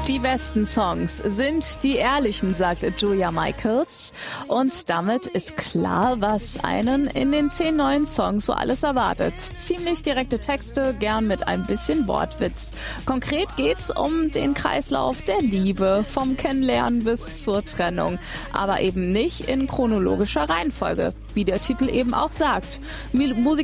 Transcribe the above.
Die besten Songs sind die ehrlichen, sagt Julia Michaels. Und damit ist klar, was einen in den 10 neuen Songs so alles erwartet. Ziemlich direkte Texte, gern mit ein bisschen Wortwitz. Konkret geht's um den Kreislauf der Liebe, vom Kennenlernen bis zur Trennung. Aber eben nicht in chronologischer Reihenfolge, wie der Titel eben auch sagt. Musiker